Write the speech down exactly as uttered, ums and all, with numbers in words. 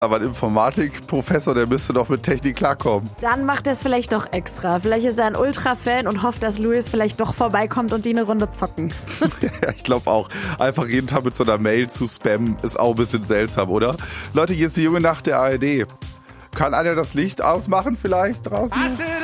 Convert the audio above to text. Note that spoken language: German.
Aber ein Informatikprofessor, der müsste doch mit Technik klarkommen. Dann macht er es vielleicht doch extra. Vielleicht ist er ein Ultra-Fan und hofft, dass Louis vielleicht doch vorbeikommt und die eine Runde zocken. Ja, ich glaube auch. Einfach jeden Tag mit so einer Mail zu spammen, ist auch ein bisschen seltsam, oder? Leute, hier ist die junge Nacht der A R D. Kann einer das Licht ausmachen vielleicht draußen?